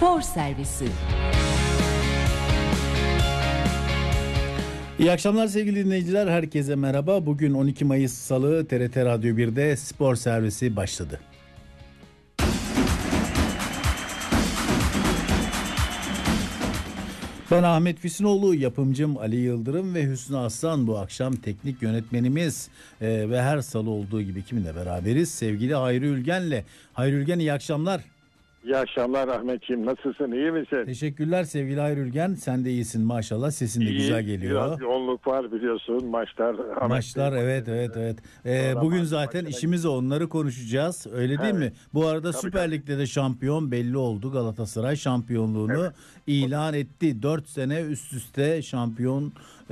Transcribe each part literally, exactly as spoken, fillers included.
Spor Servisi. İyi akşamlar sevgili dinleyiciler, herkese merhaba. Bugün on iki Mayıs Salı, T R T Radyo bir'de Spor Servisi başladı. Ben Ahmet Füsunoğlu, yapımcım Ali Yıldırım ve Hüsnü Aslan bu akşam teknik yönetmenimiz ee, ve her salı olduğu gibi kiminle beraberiz? Sevgili Hayri Ülgen'le. Hayri Ülgen, iyi akşamlar. İyi akşamlar Ahmetciğim, nasılsın, iyi misin? Teşekkürler sevgili Hayri Ülgen, sen de iyisin maşallah, sesin de İyi, güzel geliyor. Biraz yoğunluk var biliyorsun, maçlar. Maçlar evet evet evet. Ee, bugün zaten işimiz o, onları konuşacağız, öyle değil evet. mi? Bu arada tabii Süper tabii. Lig'de de şampiyon belli oldu. Galatasaray şampiyonluğunu evet. ilan etti. dört sene üst üste şampiyon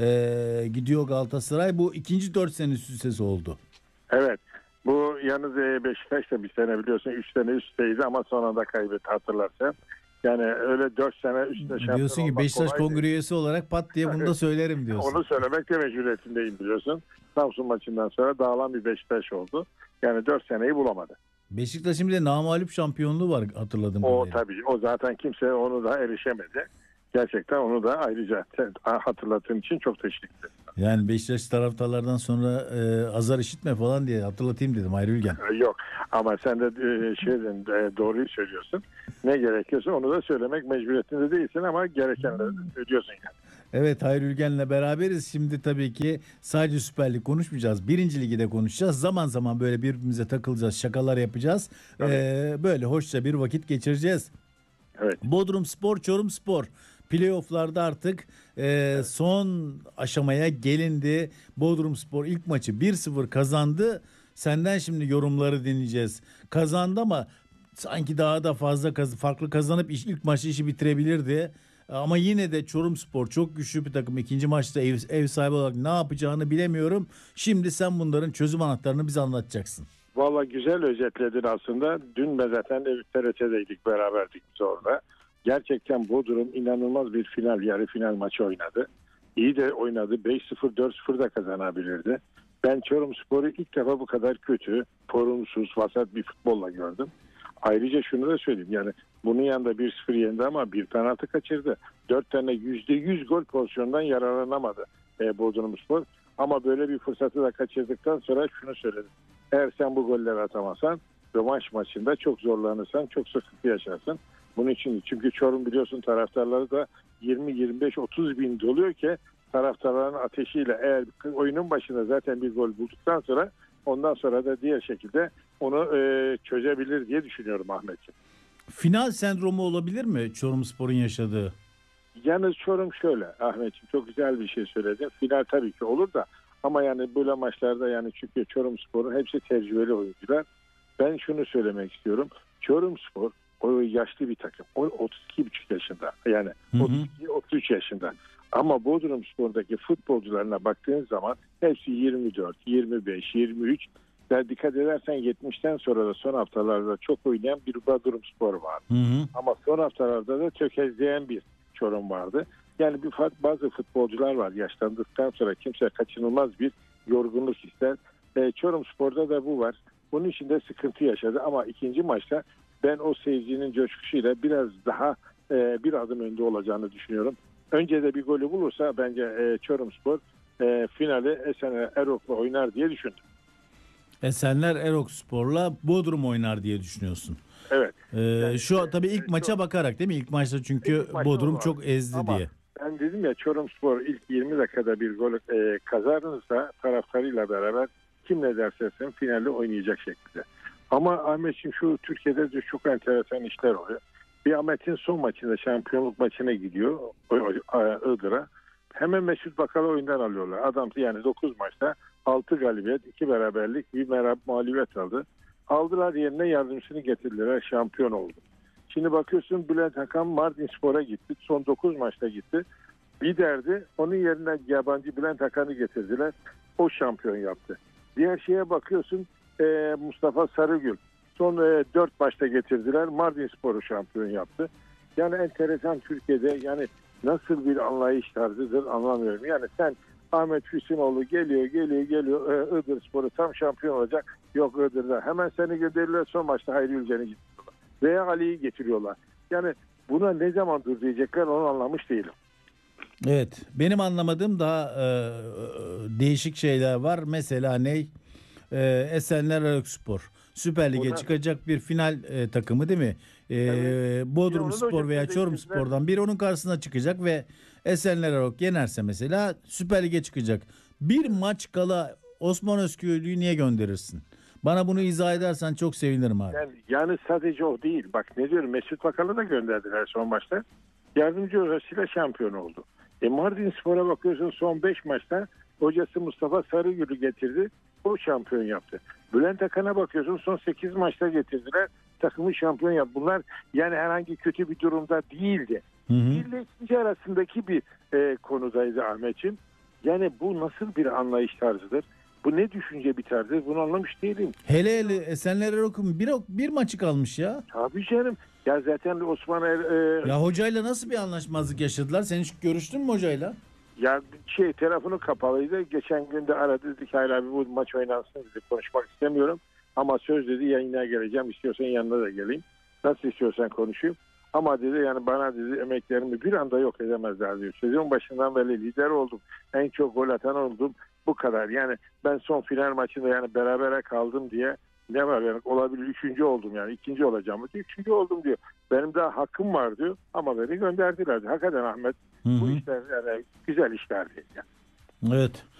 e, gidiyor Galatasaray. Bu ikinci dört sene üst üste oldu. Evet. Bu yalnız Beşiktaş da bir sene biliyorsun üç sene üst üsteydi ama sonra da kaybetti, hatırlarsan. Yani öyle dört sene üst üste şampiyon diyorsun ki Beşiktaş kongre üyesi olarak pat diye bunu da söylerim diyorsun. Onu söylemek de mecburiyetindeyim biliyorsun. Samsun maçından sonra dağılan bir Beşiktaş oldu. Yani dört seneyi bulamadı. Beşiktaş'ın bir de namağlup şampiyonluğu var hatırladım. O kadarıyla. Tabii o zaten kimse onu da erişemedi. Gerçekten onu da ayrıca hatırlattığın için çok teşekkür ederim. Yani Beşiktaş taraftarlardan sonra e, azar işitme falan diye hatırlatayım dedim Hayri Ülgen. Yok ama sen de e, şeyden e, doğruyu söylüyorsun. Ne gerekiyorsa onu da söylemek mecburiyetinde değilsin ama gerekenleri de söylüyorsun yani. Evet, Hayri Ülgen'le beraberiz. Şimdi tabii ki sadece Süper Lig konuşmayacağız. Birinci Ligi de konuşacağız. Zaman zaman böyle birbirimize takılacağız, şakalar yapacağız. Ee, böyle hoşça bir vakit geçireceğiz. Evet. Bodrum Spor, Çorum Spor. Playoff'larda artık e, evet. son aşamaya gelindi. Bodrum Spor ilk maçı bir sıfır kazandı. Senden şimdi yorumları dinleyeceğiz. Kazandı ama sanki daha da fazla kaz- farklı kazanıp iş, ilk maçta işi bitirebilirdi. Ama yine de Çorum Spor çok güçlü bir takım. İkinci maçta ev, ev sahibi olarak ne yapacağını bilemiyorum. Şimdi sen bunların çözüm anahtarını bize anlatacaksın. Vallahi güzel özetledin aslında. Dün de zaten T R T'deydik, beraberdik biz orada. Gerçekten Bodrum inanılmaz bir final, yarı final maçı oynadı. İyi de oynadı. beş sıfır dört sıfır da kazanabilirdi. Ben Çorum Spor'u ilk defa bu kadar kötü, porumsuz, vasat bir futbolla gördüm. Ayrıca şunu da söyleyeyim. Yani bunun yanında bir sıfır yendi ama bir penaltı kaçırdı. dört tane yüzde yüz gol pozisyonundan yararlanamadı e, Bodrum Spor. Ama böyle bir fırsatı da kaçırdıktan sonra şunu söyledim. Eğer sen bu golleri atamasan rövanş maçında çok zorlanırsan, çok sıkıntı yaşarsın. Bunun için, çünkü Çorum biliyorsun taraftarları da yirmi yirmi beş otuz bin doluyor ki taraftarların ateşiyle eğer oyunun başında zaten bir gol bulduktan sonra ondan sonra da diğer şekilde onu e, çözebilir diye düşünüyorum Ahmetciğim. Final sendromu olabilir mi Çorum Spor'un yaşadığı? Yalnız Çorum şöyle Ahmetciğim, çok güzel bir şey söyledin. Final tabii ki olur da ama yani böyle maçlarda yani çünkü Çorum Spor'un hepsi tecrübeli oyuncular. Ben şunu söylemek istiyorum. Çorum Spor o yaşlı bir takım. O otuz iki buçuk yaşında. Yani otuz iki otuz üç yaşında. Ama Bodrum Spor'daki futbolcularına baktığın zaman hepsi yirmi dört, yirmi beş, yirmi üç. Ve dikkat edersen yetmişten sonra da son haftalarda çok oynayan bir Bodrum Spor vardı. Hı hı. Ama son haftalarda da tökezleyen bir Çorum vardı. Yani bir bazı futbolcular var yaşlandıktan sonra kimse kaçınılmaz bir yorgunluk ister. E, Çorum Spor'da da bu var. Bunun için de sıkıntı yaşadı ama ikinci maçta ben o seyircinin coşkusuyla biraz daha e, bir adım önde olacağını düşünüyorum. Önce de bir golü bulursa bence e, Çorum Spor e, finali Esenler Erok'la oynar diye düşündüm. Esenler Erok Spor'la Bodrum oynar diye düşünüyorsun. Evet. Ee, yani, şu tabii ilk e, maça şu, bakarak değil mi? İlk maçta çünkü ilk Bodrum maçta çok ezdi ama diye. Ben dedim ya Çorum Spor ilk yirmi dakikada bir gol e, kazanırsa taraftarıyla beraber kim ne derse etsin finalde oynayacak şekilde. Ama Ahmetciğim şu Türkiye'de de çok enteresan işler oluyor. Bir Ahmet'in son maçında şampiyonluk maçına gidiyor Iğdır'a. Hemen Mesut Bakal'ı oyundan alıyorlar. Adam yani dokuz maçta altı galibiyet, iki beraberlik, bir mağlubiyet aldı. Aldılar yerine yardımcısını getirdiler. Şampiyon oldu. Şimdi bakıyorsun Bülent Hakan Mardinspor'a gitti. Son dokuz maçta gitti. Bir derdi. Onun yerine yabancı Bülent Hakan'ı getirdiler. O şampiyon yaptı. Diğer şeye bakıyorsun e, Mustafa Sarıgül. Son e, dört maçta getirdiler. Mardinspor'u şampiyon yaptı. Yani enteresan Türkiye'de yani nasıl bir anlayış tarzıdır anlamıyorum. Yani sen Ahmet Füsunoğlu geliyor geliyor geliyor e, Iğdırspor'u tam şampiyon olacak. Yok Iğdır'da. Hemen seni gönderiyorlar, son maçta Hayri Ülgen'i getiriyorlar. Veya Ali'yi getiriyorlar. Yani Buna ne zaman dur diyecekler onu anlamış değilim. Evet. Benim anlamadığım daha e, değişik şeyler var. Mesela ne? E, Esenler Erokspor. Süper Lig'e Onlar- çıkacak bir final e, takımı değil mi? E, Evet. Bir Bodrum onu da Spor veya hocam Çorum dediğinizden- Spor'dan biri onun karşısına çıkacak ve Esenler Erok yenerse mesela Süper Lig'e çıkacak. Bir maç kala Osman Özköylü'yü niye gönderirsin? Bana bunu izah edersen çok sevinirim abi. Yani, yani sadece o değil. Bak ne diyorum, Mesut Bakal'ı da gönderdiler son maçta. Yardımcı hocasıyla şampiyon oldu. E Mardin Spor'a bakıyorsun, son beş maçta hocası Mustafa Sarıgül'ü getirdi. O şampiyon yaptı. Bülent Akan'a bakıyorsun, son sekiz maçta getirdiler. Takımı şampiyon yaptı. Bunlar yani herhangi kötü bir durumda değildi. Hı hı. Bir ile ikinci arasındaki bir e, konudaydı Ahmetciğim. Yani bu nasıl bir anlayış tarzıdır? Bu ne düşünce bir tarzıdır? Bunu anlamış değilim. Hele hele Esenler Erok'un bir, bir maçı kalmış ya. Tabii canım. Ya zaten Osman Er, e, Ya hocayla nasıl bir anlaşmazlık yaşadılar? Sen hiç görüştün mü hocayla? ya şey telefonu kapalıydı. Geçen gün de aradı, dedi ki hayır abi bu maç oynansın dedi. Konuşmak istemiyorum. Ama söz dedi, yayına geleceğim. İstiyorsan yanına da geleyim. Nasıl istiyorsan konuşayım. Ama dedi yani bana dedi emeklerimi bir anda yok edemezler diyor. Sezon başından beri lider oldum. En çok gol atan oldum. Bu kadar. Yani ben son final maçında yani berabere kaldım diye ne var yani, olabilir üçüncü oldum yani ikinci olacağım diyor. Üçüncü oldum diyor. Benim daha hakkım var diyor. Ama beni gönderdiler diyor. Hakikaten Ahmet, Hı hı. bu işler yani güzel işler değil yani. Evet.